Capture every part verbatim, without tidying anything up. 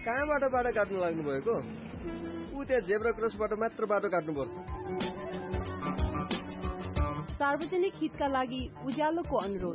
कहाँबाट बाटो काट्नु लाग्नु भएको? ऊ त्यहाँ जेब्रा क्रसबाट मात्र बाटो काट्नुपर्छ। सार्वजनिक हितका लागि उज्यालोको अनुरोध।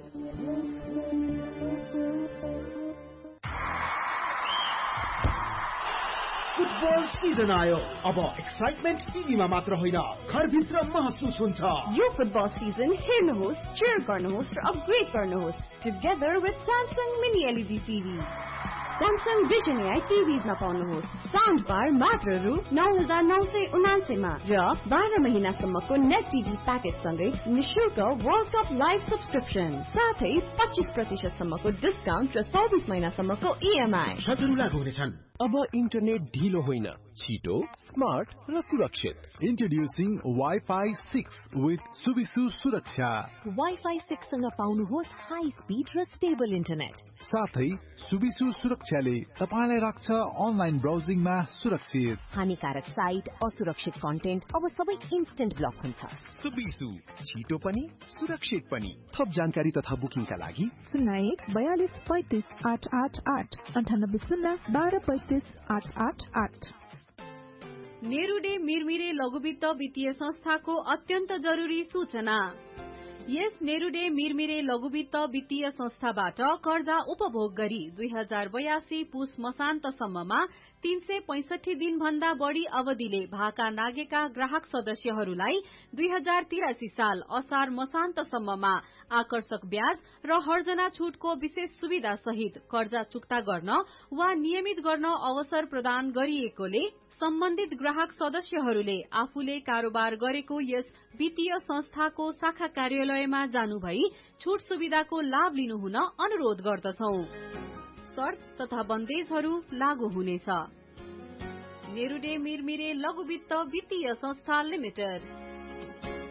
फुटबल सिजन आयो, अब एक्साइटमेन्ट टिभीमा मात्र होइन घरभित्र महसुस हुन्छ। यो फुटबल सिजन हेर्नुहोस्, चेयर गर्नुहोस् र अपग्रेड गर्नुहोस् together with Samsung mini LED TV. Samsung vision AI टिभीमा पाउनुहोस् साउन्ड बार मात्र रु नौ हजार नौ सय उनान्सयमा र बाह्र महिनासम्मको नेट टिभी प्याकेज सँगै निशुल्क वर्ल्ड कप लाइभ सब्सक्रिप्सन, साथै पच्चीस प्रतिशत सम्मको डिस्काउन्ट र चौबिस महिनासम्मको इएमआई सजिलो लागू हुनेछन्। अब इन्टरनेट ढिलो होइन, छिटो, स्मार्ट र सुरक्षित। Introducing Wi-Fi six with Subisu सुरक्षा। वाइफाई सिक्स सँग पाउनुहोस् हाई स्पिड र स्टेबल इन्टरनेट। साथै सुबिसु सुरक्षाले तपाईलाई राख्छ अनलाइन ब्राउजिङमा सुरक्षित। हानिकारक साइट, असुरक्षित कन्टेन्ट अब सबै इन्स्टेन्ट ब्लक हुन्छ। सुबिसु, छिटो पनि सुरक्षित पनि। थप जानकारी तथा बुकिङका लागि शून्य एक बयालिस पैंतिस आठ आठ आठ अन्ठानब्बे शून्य बाह्र पैंतिस आठ आठ आठ। नेरुडे मिरमिरे लघुवित्त वित्तीय संस्थाको अत्यन्त जरुरी सूचना। यस नेरुडे मिरमिरे लघुवित्त वित्तीय संस्थाबाट कर्जा उपभोग गरी दुई हजार बयासी पुस मसान्तसम्ममा तीन सय पैंसठी दिन भन्दा बढ़ी अवधिले भाका नागेका ग्राहक सदस्यहरूलाई दुई हजार तिरासी साल असार मसान्तसम्ममा आकर्षक ब्याज र हर्जना छूटको विशेष सुविधा सहित कर्जा चुक्ता गर्न वा नियमित गर्न अवसर प्रदान गरिएकोले सम्बन्धित ग्राहक सदस्यहरूले आफूले कारोबार गरेको यस वित्तीय संस्थाको शाखा कार्यालयमा जानुभई छूट सुविधाको लाभ लिनुहुन अनुरोध गर्दछौं। शर्त तथा बन्देजहरू लागू हुनेछ। नेरुडे मिरमिरे लघुवित्त वित्तीय संस्था लिमिटेड।